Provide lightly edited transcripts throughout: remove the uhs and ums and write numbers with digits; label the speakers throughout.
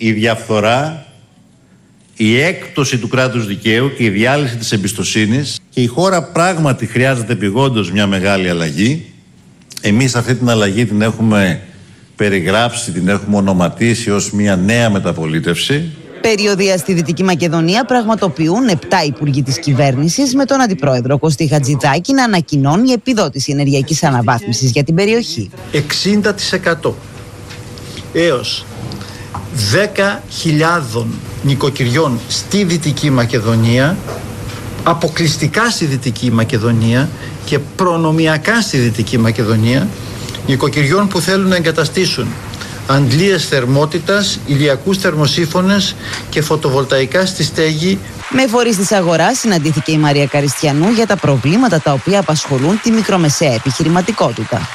Speaker 1: η διαφθορά, η έκπτωση του κράτους δικαίου και η διάλυση της εμπιστοσύνης, και η χώρα πράγματι χρειάζεται επειγόντως μια μεγάλη αλλαγή. Εμείς αυτή την αλλαγή την έχουμε περιγράψει, την έχουμε ονοματίσει ως μια νέα μεταπολίτευση.
Speaker 2: Περιοδεία στη Δυτική Μακεδονία πραγματοποιούν 7 υπουργοί της κυβέρνησης, με τον αντιπρόεδρο Κωστή Χατζηδάκη να ανακοινώνει επιδότηση ενεργειακής αναβάθμισης για την περιοχή.
Speaker 3: 60% έως 10.000 νοικοκυριών στη Δυτική Μακεδονία, αποκλειστικά στη Δυτική Μακεδονία και προνομιακά στη Δυτική Μακεδονία, νοικοκυριών που θέλουν να εγκαταστήσουν αντλίες θερμότητας, ηλιακούς θερμοσύφωνες και φωτοβολταϊκά στη στέγη.
Speaker 2: Με φορείς της αγοράς συναντήθηκε η Μαρία Καριστιανού για τα προβλήματα τα οποία απασχολούν τη μικρομεσαία επιχειρηματικότητα.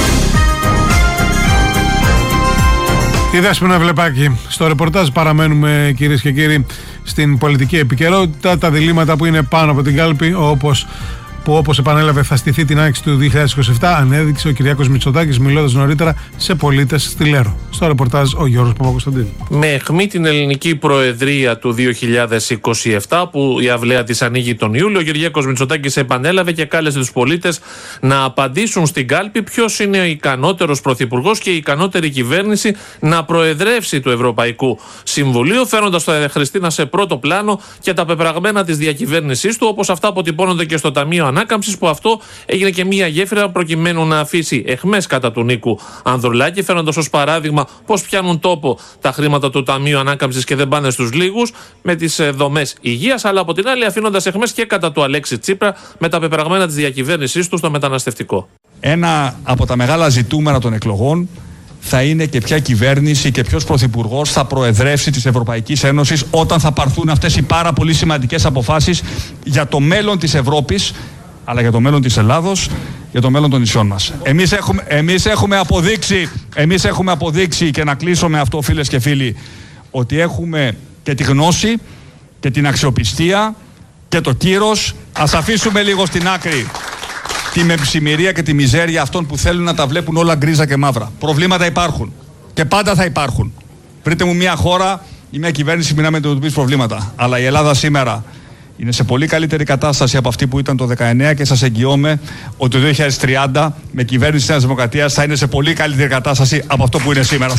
Speaker 4: Η Δέσποινα Βλεπάκη. Στο ρεπορτάζ παραμένουμε, κυρίες και κύριοι, στην πολιτική επικαιρότητα. Τα διλήμματα που είναι πάνω από την κάλπη, όπως επανέλαβε θα στηθεί την άνοιξη του 2027, ανέδειξε ο Κυριάκος Μητσοτάκης μιλώντας νωρίτερα σε πολίτες στη Λέρο. Στο ρεπορτάζ ο Γιώργος Παπακοσταντίνου.
Speaker 5: Με αιχμή την ελληνική προεδρία του 2027, που η αυλαία της ανοίγει τον Ιούλιο, ο Κυριάκος Μητσοτάκης επανέλαβε και κάλεσε τους πολίτες να απαντήσουν στην κάλπη ποιος είναι ο ικανότερος πρωθυπουργός και η ικανότερη κυβέρνηση να προεδρεύσει του Ευρωπαϊκού Συμβουλίου, φέρνοντας τον Χριστίνα σε πρώτο πλάνο και τα πεπραγμένα της διακυβέρνησής του, όπως αυτά αποτυπώνονται και στο Ταμείο Ανάκαμψης, που αυτό έγινε και μία γέφυρα προκειμένου να αφήσει αιχμές κατά του Νίκου Ανδρουλάκη, φέρνοντας ως παράδειγμα πώς πιάνουν τόπο τα χρήματα του Ταμείου Ανάκαμψης και δεν πάνε στους λίγους με τις δομές υγείας, αλλά από την άλλη αφήνοντας αιχμές και κατά του Αλέξη Τσίπρα με τα πεπραγμένα της διακυβέρνησής του στο μεταναστευτικό.
Speaker 6: Ένα από τα μεγάλα ζητούμενα των εκλογών θα είναι και ποια κυβέρνηση και ποιος πρωθυπουργός θα προεδρεύσει της Ευρωπαϊκής Ένωσης όταν θα πάρθουν αυτές οι πάρα πολύ σημαντικές αποφάσεις για το μέλλον της Ευρώπης, αλλά για το μέλλον της Ελλάδος, για το μέλλον των νησιών μας. Εμείς έχουμε αποδείξει, και να κλείσω με αυτό, φίλες και φίλοι, ότι έχουμε και τη γνώση και την αξιοπιστία και το κύρος. Ας αφήσουμε λίγο στην άκρη τη μεψημερία και τη μιζέρια αυτών που θέλουν να τα βλέπουν όλα γκρίζα και μαύρα. Προβλήματα υπάρχουν και πάντα θα υπάρχουν. Βρείτε μου μια χώρα ή μια κυβέρνηση που να αντιμετωπίσει προβλήματα. Αλλά η Ελλάδα σήμερα είναι σε πολύ καλύτερη κατάσταση από αυτή που ήταν το 19 και σας εγγυώμαι ότι το 2030 με κυβέρνηση της Νέας Δημοκρατίας θα είναι σε πολύ καλύτερη κατάσταση από αυτό που είναι σήμερα.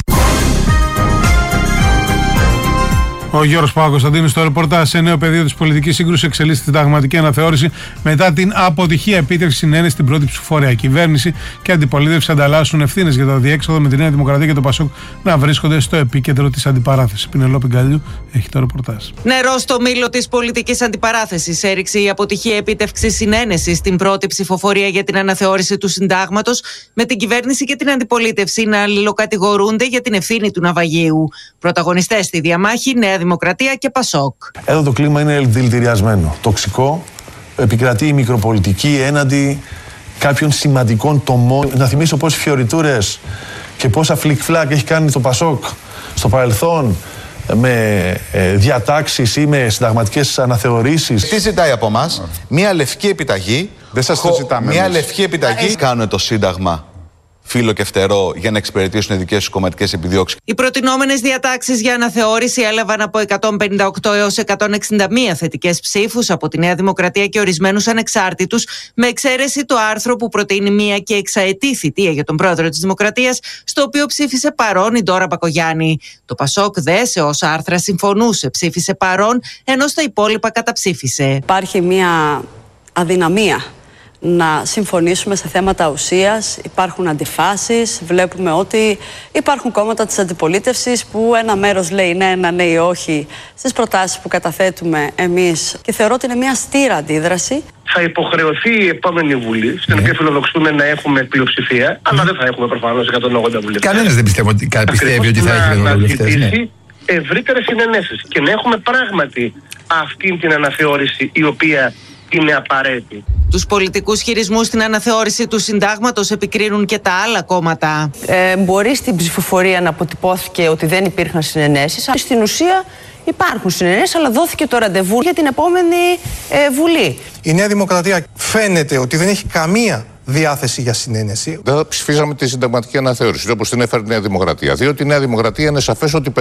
Speaker 4: Ο Γιώργος Παπακοσταντίνου στο ρεπορτάζ. Σε νέο πεδίο της πολιτικής σύγκρουσης εξελίσσεται τη συνταγματική αναθεώρηση μετά την αποτυχία επίτευξης συνένεσης στην πρώτη ψηφοφορία. Η κυβέρνηση και η αντιπολίτευση ανταλλάσσουν ευθύνες για το διέξοδο, με τη Νέα Δημοκρατία και το Πασόκ να βρίσκονται στο επίκεντρο της αντιπαράθεσης. Πινελόπη Γκαλιού έχει το ρεπορτάζ.
Speaker 2: Νερό στο μήλο της πολιτικής αντιπαράθεσης έριξε η αποτυχία επίτευξης συνένεσης στην πρώτη ψηφοφορία για την αναθεώρηση του συντάγματος, με την κυβέρνηση και την αντιπολίτευση να αλληλοκατηγορούνται για την ευθύνη του ναυαγίου. Πρωταγωνιστές στη διαμάχη, Νέα Δημοκρατία και Πασόκ.
Speaker 7: Εδώ το κλίμα είναι δηλητηριασμένο, τοξικό, επικρατεί η μικροπολιτική έναντι κάποιων σημαντικών τομών. Να θυμίσω πόσες φιωριτούρες και πόσα φλικ-φλακ έχει κάνει το Πασόκ στο παρελθόν με διατάξεις ή με συνταγματικές αναθεωρήσεις.
Speaker 8: Τι ζητάει από εμάς? Μια λευκή επιταγή.
Speaker 9: Δεν σας το ζητάμε.
Speaker 8: Μια λευκή επιταγή. Κάνουν το Σύνταγμα φύλλο και φτερό για να εξυπηρετήσουν οι δικές τους κομματικές επιδιώξεις.
Speaker 2: Οι προτινόμενες διατάξεις για αναθεώρηση έλαβαν από 158 έως 161 θετικές ψήφους από τη Νέα Δημοκρατία και ορισμένους ανεξάρτητους, με εξαίρεση το άρθρο που προτείνει μία και εξαετή θητεία για τον πρόεδρο της Δημοκρατίας, στο οποίο ψήφισε παρόν η Ντόρα Μπακογιάννη. Το Πασόκ δε σε όσα άρθρα συμφωνούσε ψήφισε παρόν, ενώ στα υπόλοιπα καταψήφισε.
Speaker 10: Υπάρχει μία αδυναμία να συμφωνήσουμε σε θέματα ουσίας, υπάρχουν αντιφάσεις, βλέπουμε ότι υπάρχουν κόμματα της αντιπολίτευσης που ένα μέρος λέει ναι, ένα λέει όχι στις προτάσεις που καταθέτουμε εμείς, και θεωρώ ότι είναι μια στήρα αντίδραση.
Speaker 11: Θα υποχρεωθεί η επόμενη Βουλή, στην οποία φιλοδοξούμε να έχουμε πλειοψηφία, αλλά δεν θα έχουμε προφανώς 180 βουλευτές.
Speaker 9: Κανένας δεν πιστεύει ότι θα έχει 180 βουλευτές.
Speaker 11: Να ευρύτερες συνενέσεις και να έχουμε πράγματι αυτή την αναθεώρηση η οποία είναι απαραίτητη.
Speaker 2: Τους πολιτικούς χειρισμούς στην αναθεώρηση του συντάγματος επικρίνουν και τα άλλα κόμματα.
Speaker 10: Μπορεί στην ψηφοφορία να αποτυπώθηκε ότι δεν υπήρχαν συνενέσεις. Στην ουσία υπάρχουν συνενέσεις, αλλά δόθηκε το ραντεβού για την επόμενη Βουλή.
Speaker 12: Η Νέα Δημοκρατία φαίνεται ότι δεν έχει καμία διάθεση για συνένεση.
Speaker 9: Δεν θα ψηφίσαμε τη συνταγματική αναθεώρηση, όπως την έφερε η Νέα Δημοκρατία. Διότι η Νέα Δημοκρατία είναι σαφές ότι